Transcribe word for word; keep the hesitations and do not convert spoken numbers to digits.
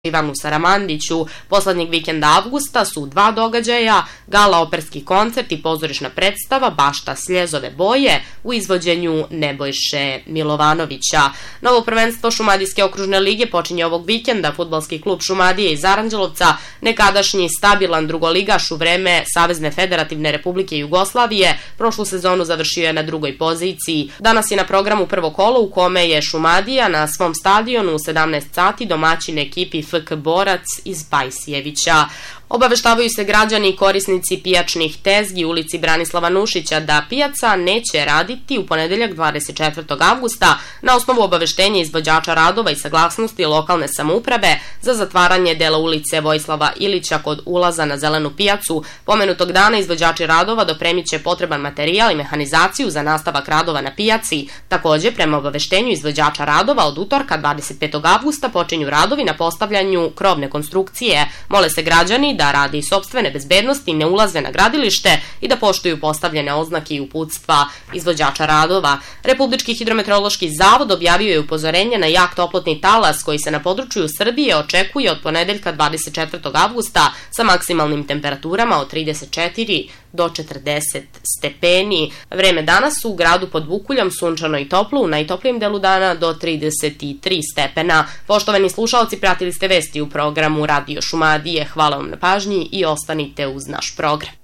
Ivanu Saramandiću. Poslednjeg vikenda avgusta su dva događaja, gala operski koncert i pozorišna predstava Bašta Sljezove boje u izvođenju Nebojše Milovanovića. Novo prvenstvo Šumadijske okružne lige počinje ovog vikenda. Fudbalski klub Šumadije iz Aranđelovca, nekadašnji stabilan drugoligaš u vreme Savezne Federativne Republike Jugoslavije, prošlu sezonu završio je na drugoj poziciji. Danas je na programu prvo kolo u kome je Šumadija na svom stadionu u sedamnaest sati domaćin ekipi F K Borac iz Bajsijevića. Obaveštavaju se građani i korisnici pijačnih tezgi u ulici Branislava Nušića da pijaca neće raditi u ponedeljak dvadeset četvrtog avgusta na osnovu obaveštenja izvođača radova i saglasnosti lokalne samouprave za zatvaranje dela ulice Vojislava Ilića kod ulaza na Zelenu pijacu. Pomenutog dana izvođači radova dopremit će potreban materijal i mehanizaciju za nastavak radova na pijaci. Takođe, prema obaveštenju izvođača radova, od utorka dvadeset petog avgusta počinju radovi na postavljanju krovne konstrukcije. Mole se građani da radi sopstvene bezbednosti, ne ulaze na gradilište i da poštuju postavljene oznake i uputstva izvođača radova. Republički hidrometeorološki zavod objavio je upozorenje na jak toplotni talas koji se na području Srbije očekuje od ponedeljka dvadeset četvrtog avgusta sa maksimalnim temperaturama od trideset četiri do četrdeset stepeni. Vreme danas u gradu pod Bukuljom sunčano i toplo, u najtoplijem delu dana do trideset tri stepena. Poštovani slušaoci, pratili ste vesti u programu Radio Šumadije. Hvala vam na pažnji i ostanite uz naš program.